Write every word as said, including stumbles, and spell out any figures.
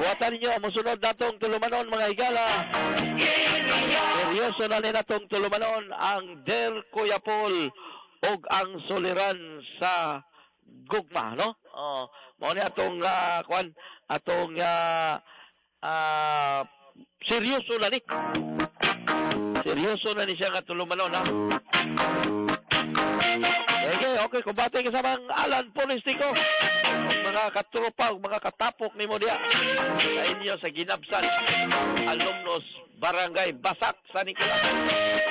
Buwatan ninyo, musunod natong tulumanon mga higala. Seryoso na ni natong tulumanon ang Der Kuya Paul og ang soliran sa gugma, no? Oh, mao ni atong uh, kwan, atong uh, uh, seryoso na ni. Seryoso na ni siya nga tulumanon, ha? Okay, okay, kumbate ka sa mga Alan Polistico, mga katropa, mga katapok ni mo diya sa inyo sa Ginabsan, alumnos Barangay Basak, San Nicolas.